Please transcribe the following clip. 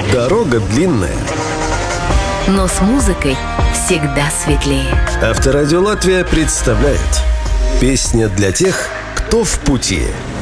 Дорога длинная, но с музыкой всегда светлее. Авторадио Латвия представляет «Песня для тех, кто в пути».